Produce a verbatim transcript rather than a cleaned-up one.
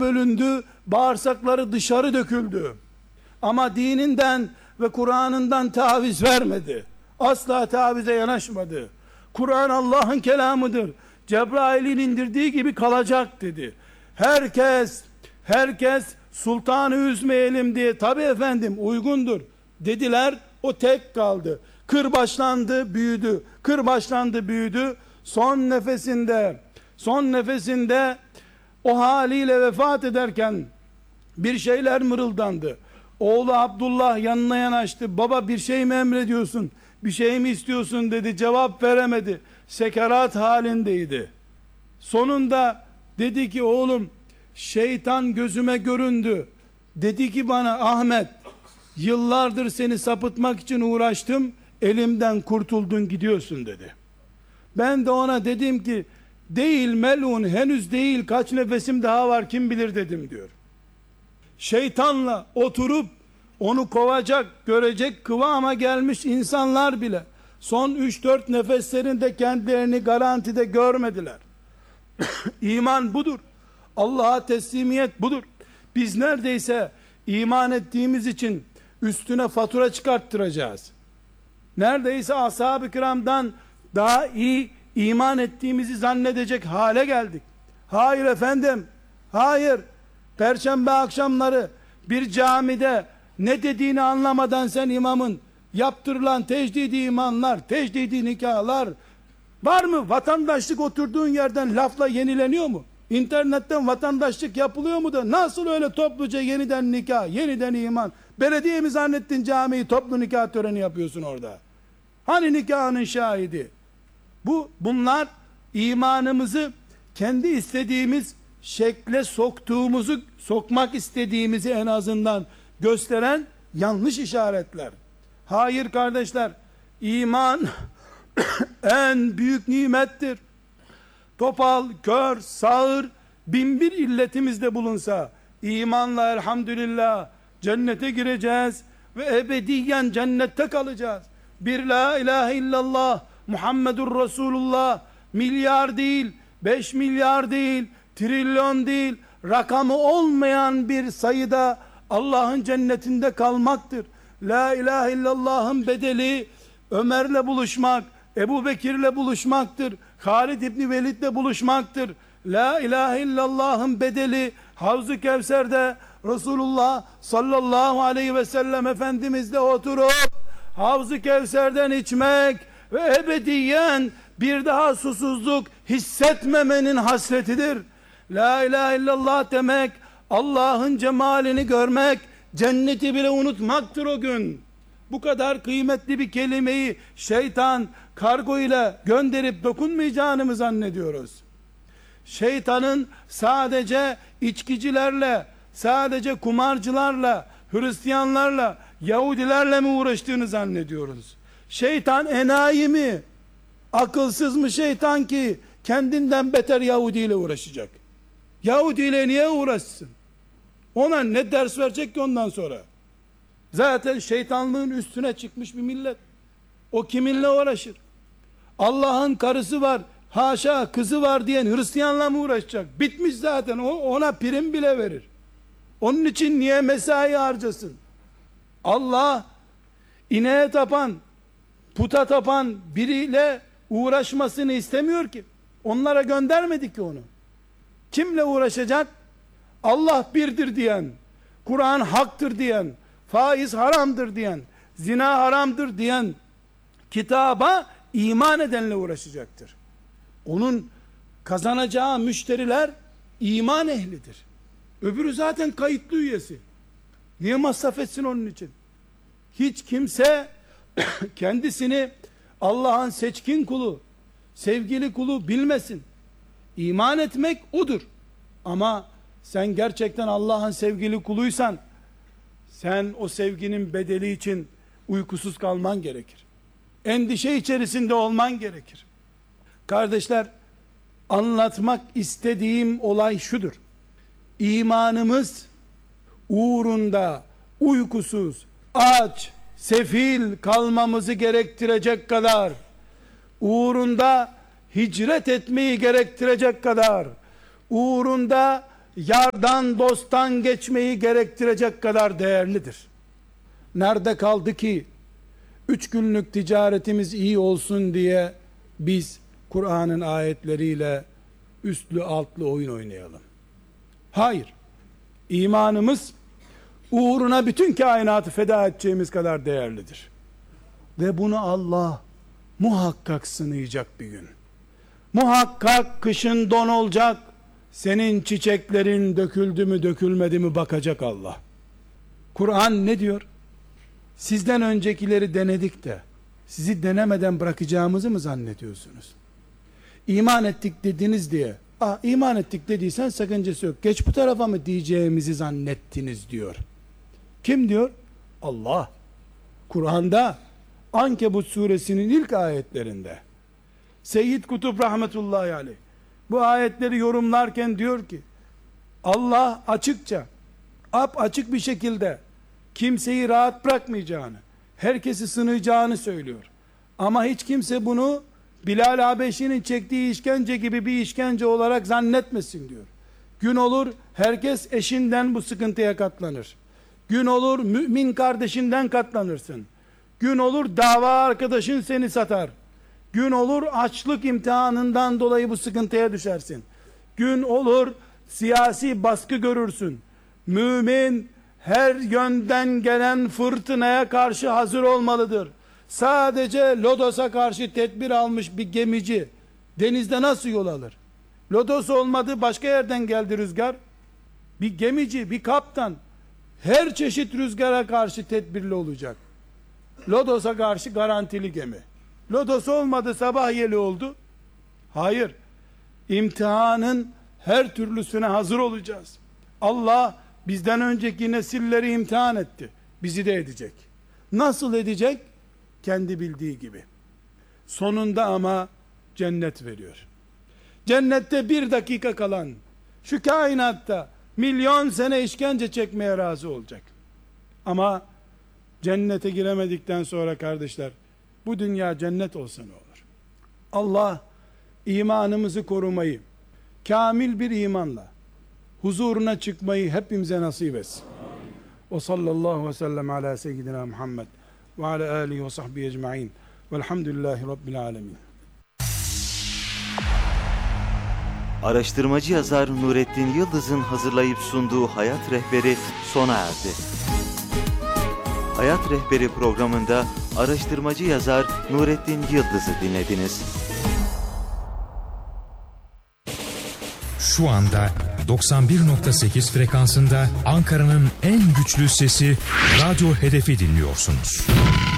bölündü, bağırsakları dışarı döküldü. Ama dininden ve Kur'an'ından taviz vermedi. Asla tavize yanaşmadı. Kur'an Allah'ın kelamıdır. Cebrail'in indirdiği gibi kalacak dedi. Herkes, herkes sultanı üzmeyelim diye, tabi efendim uygundur dediler. O tek kaldı. Kırbaçlandı, büyüdü. Kırbaçlandı, büyüdü. Son nefesinde, son nefesinde o haliyle vefat ederken bir şeyler mırıldandı. Oğlu Abdullah yanına yanaştı. Baba bir şey mi emrediyorsun? Bir şey mi istiyorsun dedi. Cevap veremedi. Sekerat halindeydi. Sonunda dedi ki oğlum, şeytan gözüme göründü. Dedi ki bana, Ahmet, yıllardır seni sapıtmak için uğraştım. Elimden kurtuldun, gidiyorsun dedi. Ben de ona dedim ki, değil melun, henüz değil, kaç nefesim daha var kim bilir dedim diyor. Şeytanla oturup onu kovacak, görecek kıvama gelmiş insanlar bile son üç dört nefeslerinde kendilerini garantide görmediler. İman budur. Allah'a teslimiyet budur. Biz neredeyse iman ettiğimiz için üstüne fatura çıkarttıracağız. Neredeyse ashab-ı kiramdan daha iyi iman ettiğimizi zannedecek hale geldik. Hayır efendim, hayır. Perşembe akşamları bir camide ne dediğini anlamadan sen imamın yaptırılan tecdidi imanlar, tecdidi nikahlar var mı? Vatandaşlık oturduğun yerden lafla yenileniyor mu? İnternetten vatandaşlık yapılıyor mu da nasıl öyle topluca yeniden nikah, yeniden iman? Belediye mi zannettin camiyi, toplu nikah töreni yapıyorsun orada? Hani nikahının şahidi? Bu, bunlar imanımızı kendi istediğimiz şekle soktuğumuzu, sokmak istediğimizi en azından gösteren yanlış işaretler. Hayır kardeşler, iman en büyük nimettir. Topal, kör, sağır, bin bir illetimiz de bulunsa, imanla elhamdülillah cennete gireceğiz ve ebediyen cennette kalacağız. Bir la ilahe illallah Muhammedur Resulullah, milyar değil, beş milyar değil, trilyon değil, rakamı olmayan bir sayıda Allah'ın cennetinde kalmaktır. La ilahe illallah'ın bedeli Ömer'le buluşmak, Ebu Bekir'le buluşmaktır. Halid İbni Velid'le buluşmaktır. La ilahe illallah'ın bedeli Havz-ı Kevser'de Resulullah sallallahu aleyhi ve sellem Efendimizle oturup Havz-ı Kevser'den içmek ve ebediyen bir daha susuzluk hissetmemenin hasretidir. La ilahe illallah demek, Allah'ın cemalini görmek, cenneti bile unutmaktır o gün. Bu kadar kıymetli bir kelimeyi şeytan kargo ile gönderip dokunmayacağını mı zannediyoruz? Şeytanın sadece içkicilerle, sadece kumarcılarla, Hristiyanlarla, Yahudilerle mi uğraştığını zannediyoruz? Şeytan enayi mi? Akılsız mı şeytan ki kendinden beter Yahudi ile uğraşacak? Yahudi ile niye uğraşsın? Ona ne ders verecek ki ondan sonra? Zaten şeytanlığın üstüne çıkmış bir millet. O kiminle uğraşır? Allah'ın karısı var, haşa kızı var diyen Hristiyanla mı uğraşacak? Bitmiş zaten, o ona prim bile verir. Onun için niye mesai harcasın? Allah ineğe tapan, puta tapan biriyle uğraşmasını istemiyor ki. Onlara göndermedi ki onu. Kimle uğraşacak? Allah birdir diyen, Kur'an haktır diyen, faiz haramdır diyen, zina haramdır diyen kitaba iman edenle uğraşacaktır. Onun kazanacağı müşteriler iman ehlidir. Öbürü zaten kayıtlı üyesi. Niye masraf etsin onun için? Hiç kimse kendisini Allah'ın seçkin kulu, sevgili kulu bilmesin. İman etmek odur. Ama sen gerçekten Allah'ın sevgili kuluysan, sen o sevginin bedeli için uykusuz kalman gerekir. Endişe içerisinde olman gerekir. Kardeşler, anlatmak istediğim olay şudur. İmanımız uğrunda uykusuz, aç, sefil kalmamızı gerektirecek kadar, uğrunda hicret etmeyi gerektirecek kadar, uğrunda yardan dosttan geçmeyi gerektirecek kadar değerlidir. Nerede kaldı ki üç günlük ticaretimiz iyi olsun diye biz Kur'an'ın ayetleriyle üstlü altlı oyun oynayalım? Hayır. İmanımız uğruna bütün kainatı feda edeceğimiz kadar değerlidir. Ve bunu Allah muhakkak sınayacak bir gün. Muhakkak kışın don olacak. Senin çiçeklerin döküldü mü dökülmedi mi bakacak Allah. Kur'an ne diyor? Sizden öncekileri denedik de sizi denemeden bırakacağımızı mı zannediyorsunuz? İman ettik dediniz diye, ah iman ettik dediysen sakıncası yok, geç bu tarafa mı diyeceğimizi zannettiniz diyor. Kim diyor? Allah. Kur'an'da Ankebut suresinin ilk ayetlerinde Seyyid Kutup rahmetullahi aleyh bu ayetleri yorumlarken diyor ki, Allah açıkça, ap açık bir şekilde kimseyi rahat bırakmayacağını, herkesi sınayacağını söylüyor. Ama hiç kimse bunu Bilal Habeşi'nin çektiği işkence gibi bir işkence olarak zannetmesin diyor. Gün olur herkes eşinden bu sıkıntıya katlanır. Gün olur mümin kardeşinden katlanırsın. Gün olur dava arkadaşın seni satar. Gün olur açlık imtihanından dolayı bu sıkıntıya düşersin. Gün olur siyasi baskı görürsün. Mümin her yönden gelen fırtınaya karşı hazır olmalıdır. Sadece Lodos'a karşı tedbir almış bir gemici denizde nasıl yol alır? Lodos olmadı, başka yerden geldi rüzgar. Bir gemici, bir kaptan her çeşit rüzgara karşı tedbirli olacak. Lodos'a karşı garantili gemi. Lodos olmadı, sabah yeli oldu. Hayır. İmtihanın her türlüsüne hazır olacağız. Allah bizden önceki nesilleri imtihan etti. Bizi de edecek. Nasıl edecek? Kendi bildiği gibi. Sonunda ama cennet veriyor. Cennette bir dakika kalan, şu kainatta milyon sene işkence çekmeye razı olacak. Ama cennete giremedikten sonra kardeşler, bu dünya cennet olsa ne olur? Allah imanımızı korumayı, kamil bir imanla huzuruna çıkmayı hepimize nasip etsin. Ve sallallahu ve sellem ala seyyidina Muhammed ve ala alihi ve sahbihi ecma'in velhamdülillahi rabbil alemin. Araştırmacı yazar Nurettin Yıldız'ın hazırlayıp sunduğu Hayat Rehberi sona erdi. Hayat Rehberi programında araştırmacı yazar Nurettin Yıldız'ı dinlediniz. Şu anda doksan bir nokta sekiz frekansında Ankara'nın en güçlü sesi Radyo Hedef'i dinliyorsunuz.